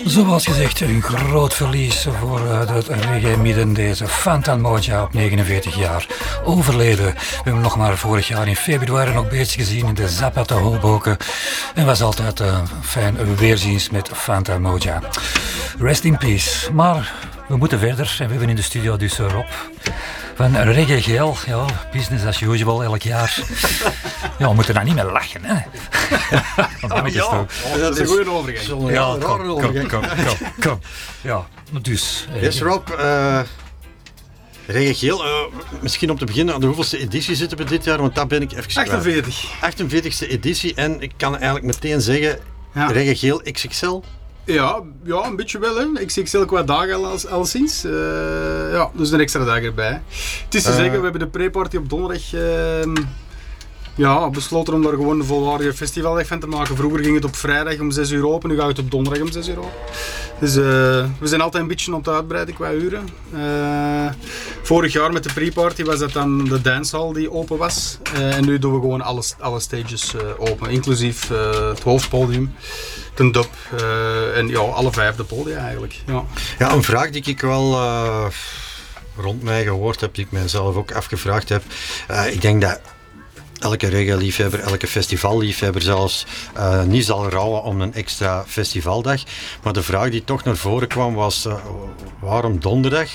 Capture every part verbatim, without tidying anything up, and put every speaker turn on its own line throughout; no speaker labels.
Zoals gezegd, een groot verlies voor het reggae midden, deze Fantan Mojah op negenenveertig jaar overleden. We hebben hem nog maar vorig jaar in februari nog bezig gezien in de Zappa te Hoboken. En was altijd uh, fijn weerziens met Fantan Mojah. Rest in peace. Maar we moeten verder en we hebben in de studio dus Rob van Reggae Geel. Ja, business as usual elk jaar. Ja, we moeten daar niet meer lachen, hè.
Ja, ja, dat is een goede overgang.
Ja, kom, kom, kom, kom, kom, kom. Ja, dus...
Yes, Rob. Uh, Reggae Geel. Uh, misschien om te beginnen, aan de hoeveelste editie zitten we dit jaar? Want dat ben ik even kwijt.
achtenveertig.
achtenveertigste editie en ik kan eigenlijk meteen zeggen, ja. Reggae Geel X X L.
Ja, ja, een beetje wel, hè. X X L qua dagen al, al sinds. Uh, ja, dus een extra dag erbij. Het is te uh, zeggen, we hebben de pre-party op donderdag... Uh, Ja, besloten om daar gewoon een volwaardige festivaldag van te maken. Vroeger ging het op vrijdag om zes uur open, nu gaat het op donderdag om zes uur open. Dus uh, we zijn altijd een beetje aan het uitbreiden qua uren. Uh, vorig jaar met de pre-party was dat dan de dancehall die open was. Uh, en nu doen we gewoon alle, alle stages uh, open, inclusief uh, het hoofdpodium, de dub uh, en ja, alle vijfde podia eigenlijk. Ja.
Ja, een vraag die ik wel... Uh, rond mij gehoord heb, die ik mijzelf ook afgevraagd heb. Uh, ik denk dat elke reggae-liefhebber, elke festivalliefhebber zelfs uh, niet zal rouwen om een extra festivaldag. Maar de vraag die toch naar voren kwam was, uh, waarom donderdag?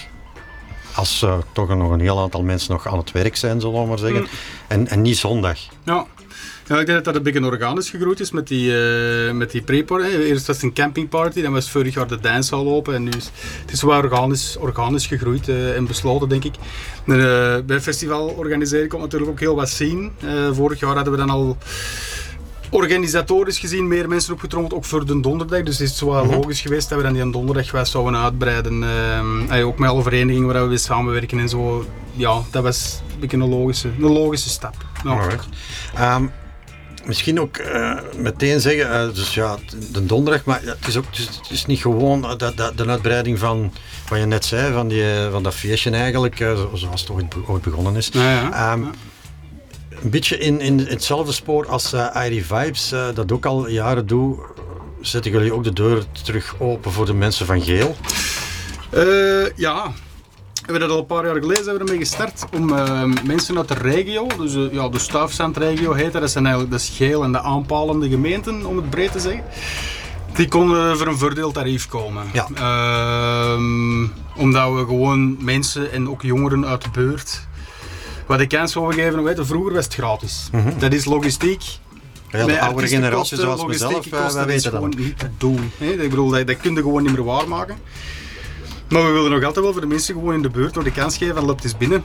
Als uh, toch nog een heel aantal mensen nog aan het werk zijn, zullen we maar zeggen. Mm. En, en niet zondag.
Ja. Ja, ik denk dat dat een beetje organisch gegroeid is met die, uh, met die pre-party. Eerst was het een campingparty, dan was vorig jaar de dancehall open. En nu is het is wel organisch, organisch gegroeid uh, en besloten, denk ik. En, uh, bij festival organiseren komt natuurlijk ook heel wat zien. Uh, vorig jaar hadden we dan al organisatorisch gezien meer mensen opgetrommeld, ook voor de donderdag. Dus het is wel mm-hmm. logisch geweest dat we dan die donderdag wel zouden uitbreiden. Uh, ook met alle verenigingen waar we samenwerken en zo. Ja, dat was een beetje een logische, een logische stap.
Ja. Um, Misschien ook uh, meteen zeggen, uh, dus ja, de donderdag, maar ja, het is ook het is, het is niet gewoon uh, dat, dat, de uitbreiding van wat je net zei, van, die, uh, van dat feestje eigenlijk, uh, zoals het ooit, ooit begonnen is.
Ja, ja.
Um, een beetje in, in hetzelfde spoor als uh, I D Vibes, uh, dat ook al jaren doe, zetten jullie ook de deur terug open voor de mensen van Geel?
Uh, ja. We hebben dat al een paar jaar geleden zijn we ermee gestart om uh, mensen uit de regio, dus uh, ja, de Stuifzandregio heet dat, dat zijn eigenlijk dat is Geel en de aanpalende gemeenten, om het breed te zeggen. Die konden voor een verdeeltarief komen.
Ja.
Uh, omdat we gewoon mensen en ook jongeren uit de buurt wat de kans willen geven. Weet, vroeger was het gratis.
Mm-hmm.
Dat is logistiek.
Ja, de oudere generatie zoals mezelf, uh, wij weten dat
gewoon niet te doen. Hè? Ik bedoel, dat, dat kun je gewoon niet meer waarmaken. Maar we willen nog altijd wel voor de mensen gewoon in de buurt door de kans geven van loopt eens binnen.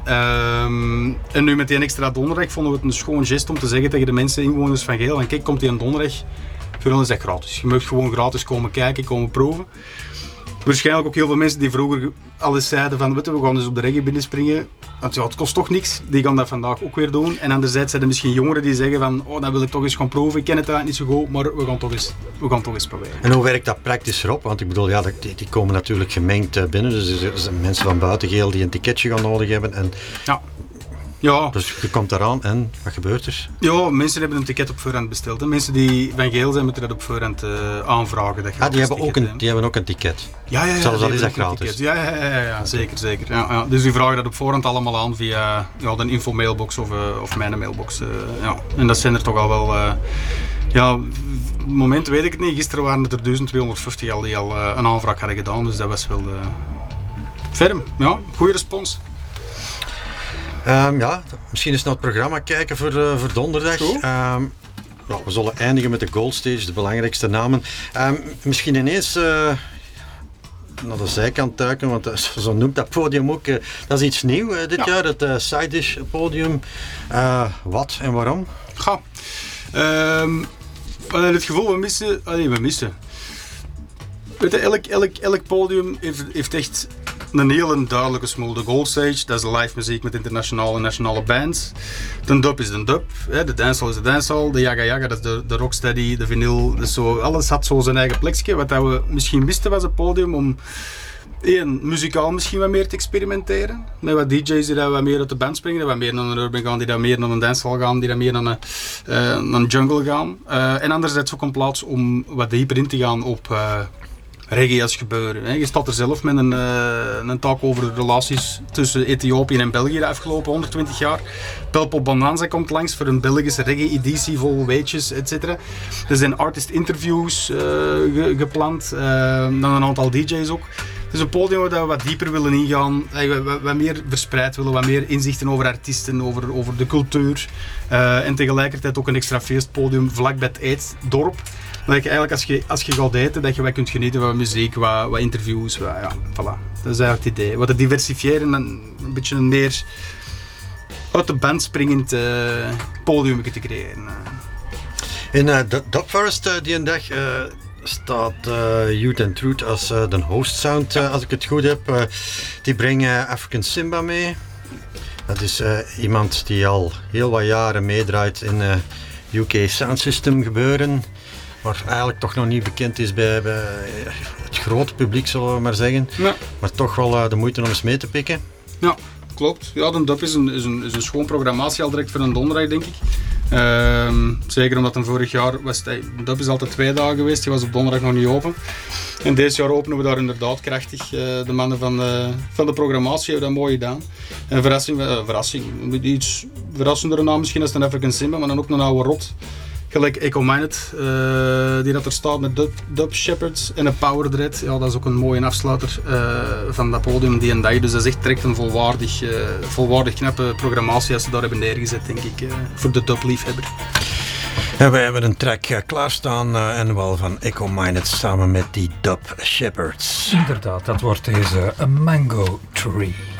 Um, en nu met die extra donderdag vonden we het een schoon gest om te zeggen tegen de mensen, inwoners van Geel, en kijk, komt die een donderdag, voor ons is dat gratis. Je mag gewoon gratis komen kijken, komen proeven. Waarschijnlijk ook heel veel mensen die vroeger al eens zeiden van, weet je, we gaan dus op de reggae binnenspringen, want ja, het kost toch niks, die gaan dat vandaag ook weer doen. En anderzijds zijn er misschien jongeren die zeggen van, oh, dan wil ik toch eens gaan proeven, ik ken het eigenlijk niet zo goed, maar we gaan toch eens, we gaan toch eens proberen.
En hoe werkt dat praktisch erop? Want ik bedoel, ja, die, die komen natuurlijk gemengd binnen, dus er zijn mensen van buiten Geel die een ticketje gaan nodig hebben. En
ja. Ja.
Dus je komt eraan en wat gebeurt er?
Ja, mensen hebben een ticket op voorhand besteld. Hè. Mensen die van Geel zijn moeten dat op voorhand uh, aanvragen. Dat
ah, die hebben, ook een, die hebben ook een ticket?
Ja, ja, ja.
Zelfs dat is dat gratis?
Ja, ja, ja, ja, ja, zeker. zeker. Ja, ja. Dus die vragen dat op voorhand allemaal aan via ja, de info-mailbox of, uh, of mijn mailbox. Uh, ja. En dat zijn er toch al wel... Uh, ja, moment weet ik het niet. Gisteren waren het er duizend tweehonderdvijftig al die al uh, een aanvraag hadden gedaan. Dus dat was wel uh, ferm. Ja, goede respons.
Um, ja, misschien eens naar het programma kijken voor, uh, voor donderdag. Um, nou, we zullen eindigen met de Gold Stage, de belangrijkste namen. Um, misschien ineens uh, naar de zijkant duiken, want uh, zo noemt dat podium ook. Uh, dat is iets nieuws uh, dit ja. jaar, het uh, Side Dish podium. Uh, wat en waarom?
Ga. Um, we hebben het gevoel, we missen... Allee, we missen. Weet je, elk, elk, elk podium heeft, heeft echt... een hele duidelijke smoel. De Gold Stage, dat is de live muziek met internationale en nationale bands. De dub is de dub, hè. De dancehall is de dancehall, de Jaga Jaga, dat is de, de rocksteady, de vinyl. Dus zo, alles had zo zijn eigen plekje. Wat dat we misschien misten was het podium om één, muzikaal misschien wat meer te experimenteren. Met wat D J's die daar wat meer uit de band springen, die wat meer naar een urban gaan, die daar meer naar een dancehall gaan, die daar meer naar een, uh, naar een jungle gaan. Uh, en anderzijds ook een plaats om wat dieper in te gaan op... Uh, reggae als gebeuren. Hè. Je staat er zelf met een, uh, een talk over de relaties tussen Ethiopië en België de afgelopen honderdtwintig jaar. Pelpo Bonanza komt langs voor een Belgische reggae-editie vol weetjes, et cetera. Er zijn artist interviews uh, ge- gepland, uh, dan een aantal D J's ook. Het is een podium waar we wat dieper willen ingaan, wat, wat meer verspreid willen, wat meer inzichten over artiesten, over, over de cultuur. Uh, en tegelijkertijd ook een extra feestpodium vlak bij het eetdorp. Dat je eigenlijk als je, als je gaat eten, dat je wat kunt genieten van muziek, wat, wat interviews, wat, ja, voilà. Dat is eigenlijk het idee. Wat te diversifiëren en een beetje een meer uit de band springend uh, podium te creëren.
In uh, Dub Forest uh, die een dag uh, staat uh, Youth and Truth als uh, de host sound, uh, als ik het goed heb. Uh, die brengen African Simba mee. Dat is uh, iemand die al heel wat jaren meedraait in uh, U K Sound System gebeuren. Maar eigenlijk toch nog niet bekend is bij, bij het grote publiek, zullen we maar zeggen. Ja. Maar toch wel uh, de moeite om eens mee te pikken.
Ja, klopt. Ja, de Dub is een, is, een, is een schoon programmatie al direct voor een donderdag, denk ik. Uh, zeker omdat hem vorig jaar was, de Dub is altijd twee dagen geweest, die was op donderdag nog niet open. En deze jaar openen we daar inderdaad krachtig. Uh, de mannen van de, van de programmatie hebben dat mooi gedaan. En verrassing, uh, verrassing, iets verrassendere naam misschien als een African Simba, maar dan ook een oude rot. Gelijk Echo Minded, uh, die dat er staat met Dub, Dub Shepherds en een Power Dread. Ja, dat is ook een mooie afsluiter uh, van dat podium die en dag. Dus dat is echt direct een volwaardig, uh, volwaardig knappe programmatie als ze daar hebben neergezet, denk ik, uh, voor de Dub-liefhebber.
En wij hebben een track uh, klaarstaan uh, en wel van Echo Minded samen met die Dub Shepherds.
Inderdaad, dat wordt deze A Mango Tree.